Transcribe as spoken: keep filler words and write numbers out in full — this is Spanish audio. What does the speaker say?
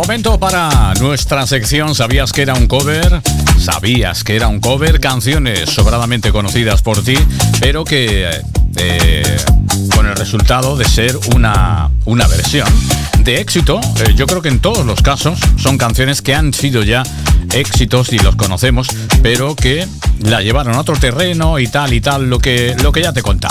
Momento para nuestra sección ¿Sabías que era un cover? ¿Sabías que era un cover? Canciones sobradamente conocidas por ti, pero que eh, con el resultado de ser una, una versión de éxito. Eh, yo creo que en todos los casos son canciones que han sido ya éxitos y los conocemos, pero que la llevaron a otro terreno y tal y tal, lo que, lo que ya te he contado.